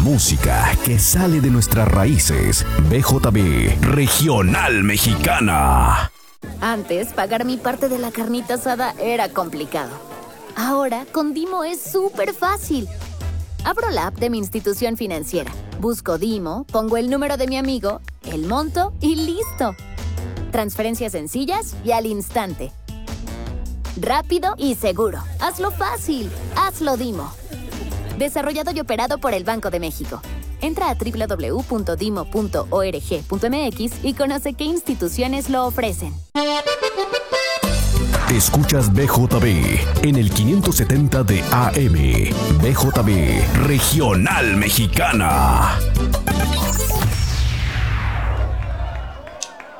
música que sale de nuestras raíces. BJB Regional Mexicana. Antes, pagar mi parte de la carnita asada era complicado. Ahora, con Dimo es súper fácil. Abro la app de mi institución financiera, busco Dimo, pongo el número de mi amigo, el monto y listo. Transferencias sencillas y al instante. Rápido y seguro. Hazlo fácil. Hazlo Dimo. Desarrollado y operado por el Banco de México. Entra a www.dimo.org.mx y conoce qué instituciones lo ofrecen. Escuchas BJB en el 570 de AM. BJB Regional Mexicana.